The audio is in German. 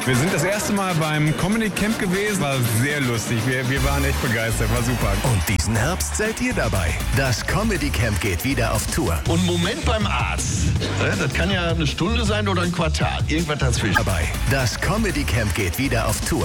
Wir sind das erste Mal beim Comedy Camp gewesen. War sehr lustig. Wir waren echt begeistert. War super. Und diesen Herbst seid ihr dabei. Das Comedy Camp geht wieder auf Tour. Und Moment beim Arzt. Das kann ja eine Stunde sein oder ein Quartal. Irgendwas dazwischen. Dabei. Das Comedy Camp geht wieder auf Tour.